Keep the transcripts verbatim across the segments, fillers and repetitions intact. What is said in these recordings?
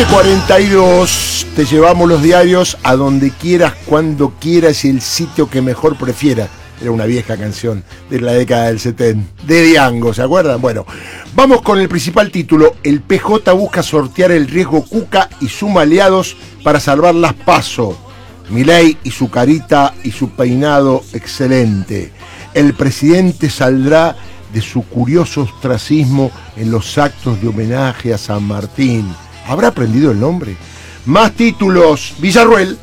veinte cuarenta y dos, te llevamos los diarios a donde quieras, cuando quieras y el sitio que mejor prefieras. Era una vieja canción de la década del setenta, de Diango, ¿se acuerdan? Bueno, vamos con el principal título. El P J busca sortear el riesgo Cuca y suma aliados para salvar las PASO. Milei y su carita y su peinado excelente. El presidente saldrá de su curioso ostracismo en los actos de homenaje a San Martín. ¿Habrá aprendido el nombre? Más títulos. Villarruel.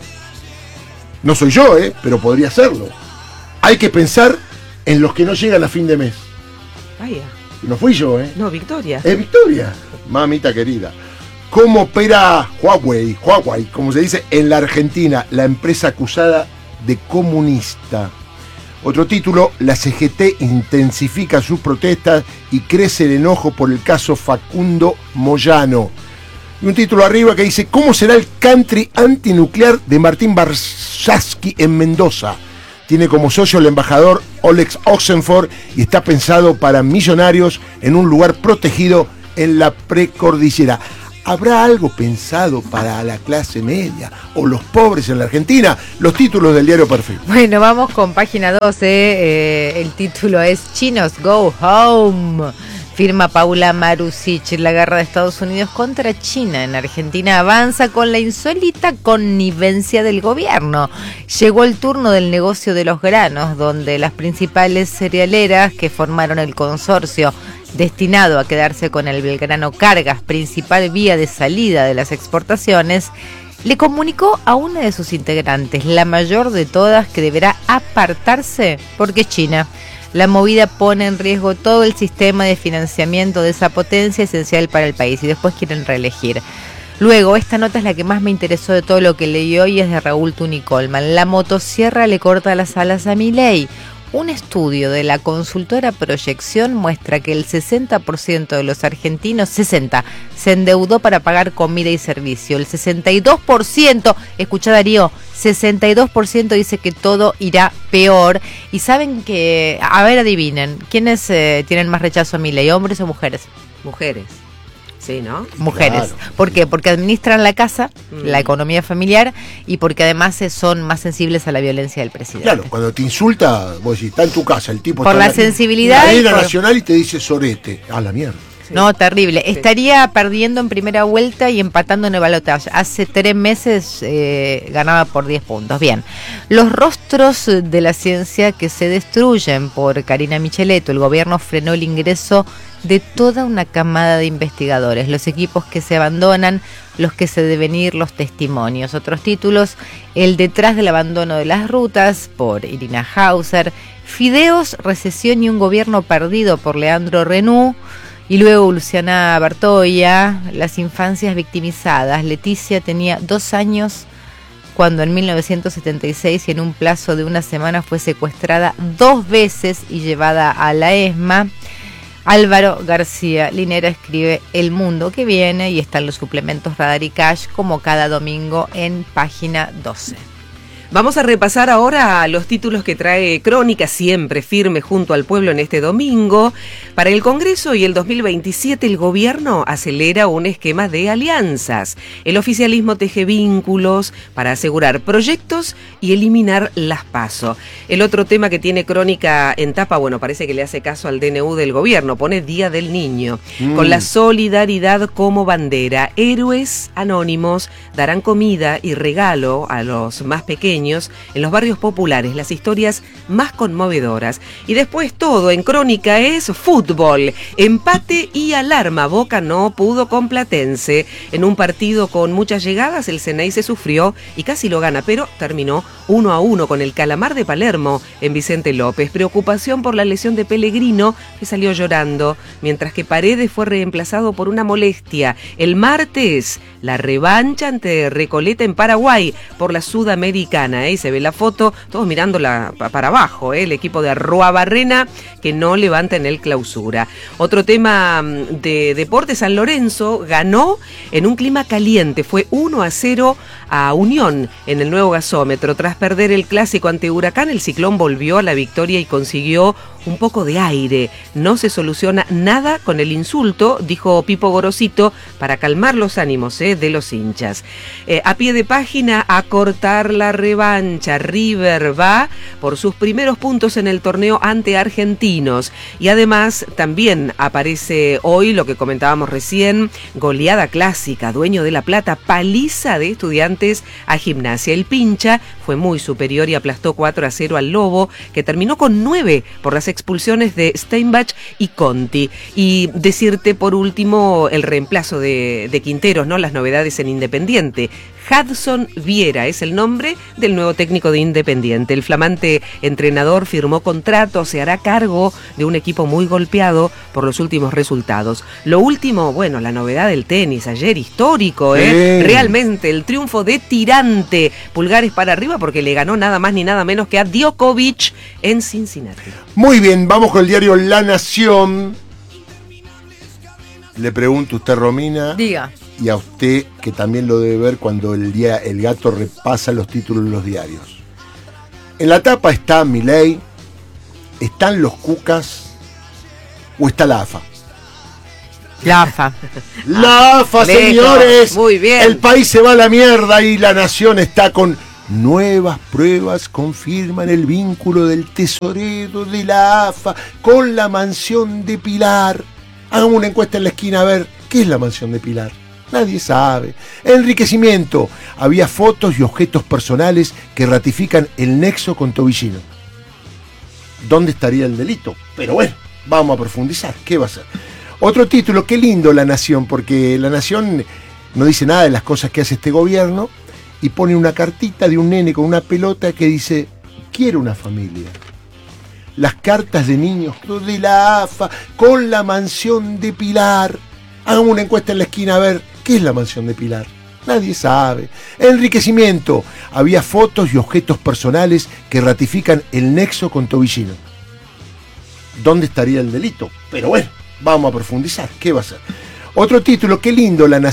No soy yo, ¿eh? Pero podría serlo. Hay que pensar en los que no llegan a fin de mes. Vaya. No fui yo, ¿eh? No, Victoria. Es Victoria, mamita querida. ¿Cómo opera Huawei, Huawei, como se dice, en la Argentina, la empresa acusada de comunista? Otro título, la C G T intensifica sus protestas y crece el enojo por el caso Facundo Moyano. Y un título arriba que dice, ¿cómo será el country antinuclear de Martín Barsaski en Mendoza? Tiene como socio el embajador Olex Oxenford y está pensado para millonarios en un lugar protegido en la precordillera. ¿Habrá algo pensado para la clase media o los pobres en la Argentina? Los títulos del diario Perfil. Bueno, vamos con página doce. Eh, el título es Chinos Go Home. Firma Paula Marusic. La guerra de Estados Unidos contra China en Argentina avanza con la insólita connivencia del gobierno. Llegó el turno del negocio de los granos, donde las principales cerealeras que formaron el consorcio destinado a quedarse con el Belgrano Cargas, principal vía de salida de las exportaciones, le comunicó a una de sus integrantes, la mayor de todas, que deberá apartarse porque es China. La movida pone en riesgo todo el sistema de financiamiento de esa potencia esencial para el país y después quieren reelegir. Luego, esta nota es la que más me interesó de todo lo que leí hoy, es de Raúl Tunicolman. La motosierra le corta las alas a Milei. Un estudio de la consultora Proyección muestra que el sesenta por ciento de los argentinos, sesenta, se endeudó para pagar comida y servicio. El sesenta y dos por ciento, escuchá Darío, sesenta y dos por ciento dice que todo irá peor. Y saben que, a ver, adivinen, ¿quiénes eh, tienen más rechazo a Milei, hombres o mujeres? Mujeres. Sí, ¿no? Mujeres. Claro. ¿Por qué? Porque administran la casa, mm. la economía familiar, y porque además son más sensibles a la violencia del presidente. Claro, cuando te insulta, vos decís, está en tu casa, el tipo Por está la en sensibilidad la y cadena por- nacional y te dice sorete. A la mierda. Sí. No, terrible. Sí. Estaría perdiendo en primera vuelta y empatando en el balotaje. Hace tres meses eh, ganaba por diez puntos. Bien. Los rostros de la ciencia que se destruyen por Karina Micheletto. El gobierno frenó el ingreso de toda una camada de investigadores. Los equipos que se abandonan, los que se deben ir, los testimonios. Otros títulos, el detrás del abandono de las rutas, por Irina Hauser. Fideos, recesión y un gobierno perdido, por Leandro Renú. Y luego Luciana Bertoia, las infancias victimizadas. Leticia tenía dos años cuando en mil novecientos setenta y seis y en un plazo de una semana fue secuestrada dos veces y llevada a la ESMA. Álvaro García Linera escribe El Mundo que Viene y están los suplementos Radar y Cash como cada domingo en página doce. Vamos a repasar ahora los títulos que trae Crónica, siempre firme junto al pueblo en este domingo. Para el Congreso y el dos mil veintisiete, el gobierno acelera un esquema de alianzas. El oficialismo teje vínculos para asegurar proyectos y eliminar las PASO. El otro tema que tiene Crónica en tapa, bueno, parece que le hace caso al D N U del gobierno, pone Día del Niño, mm. con la solidaridad como bandera. Héroes anónimos darán comida y regalo a los más pequeños en los barrios populares, las historias más conmovedoras. Y después todo en Crónica es fútbol, empate y alarma. Boca no pudo con Platense. En un partido con muchas llegadas, el Ceney se sufrió y casi lo gana, pero terminó uno a uno con el Calamar de Palermo en Vicente López. Preocupación por la lesión de Pellegrino, que salió llorando, mientras que Paredes fue reemplazado por una molestia. El martes, la revancha ante Recoleta en Paraguay por la Sudamericana. ¿eh? Se ve la foto, todos mirándola para abajo, ¿eh? El equipo de Arruabarrena que no levanta en el Clausura. Otro tema de deporte, San Lorenzo ganó en un clima caliente, fue uno a cero a Unión en el nuevo gasómetro. Tras perder el clásico ante Huracán, el Ciclón volvió a la victoria y consiguió un poco de aire. No se soluciona nada con el insulto, dijo Pipo Gorosito, para calmar los ánimos eh, de los hinchas. Eh, a pie de página, a cortar la revancha. River va por sus primeros puntos en el torneo ante Argentinos. Y además también aparece hoy lo que comentábamos recién, goleada clásica, Dueño de la Plata, paliza de Estudiantes a Gimnasia. El Pincha fue muy superior y aplastó cuatro a cero al Lobo, que terminó con nueve por las expulsiones de Steinbach y Conti. Y decirte por último el reemplazo de, de Quinteros, ¿no? Las novedades en Independiente. Hudson Viera es el nombre del nuevo técnico de Independiente. El flamante entrenador firmó contrato, se hará cargo de un equipo muy golpeado por los últimos resultados. Lo último, bueno, la novedad del tenis, ayer histórico, ¿eh? Sí. Realmente el triunfo de Tirante, pulgares para arriba porque le ganó nada más ni nada menos que a Djokovic en Cincinnati. Muy bien, vamos con el diario La Nación. Le pregunto a usted, Romina. Diga. Y a usted, que también lo debe ver cuando el día el gato repasa los títulos de los diarios. En la tapa está Milei, están los Cucas o está la A F A. La A F A. La A F A, señores. Muy bien. El país se va a la mierda y La Nación está con nuevas pruebas, confirman el vínculo del tesorero de la A F A con la mansión de Pilar. Hagamos una encuesta en la esquina a ver qué es la mansión de Pilar. Nadie sabe. Enriquecimiento. Había fotos y objetos personales que ratifican el nexo con Tobillino. ¿Dónde estaría el delito? Pero bueno, vamos a profundizar. ¿Qué va a ser? Otro título, qué lindo La Nación, porque La Nación no dice nada de las cosas que hace este gobierno y pone una cartita de un nene con una pelota que dice, quiero una familia. Las cartas de niños de la A F A con la mansión de Pilar. Hagamos una encuesta en la esquina a ver qué es la mansión de Pilar. Nadie sabe. Enriquecimiento. Había fotos y objetos personales que ratifican el nexo con Tobillino. ¿Dónde estaría el delito? Pero bueno, vamos a profundizar. ¿Qué va a ser? Otro título, qué lindo La Nación.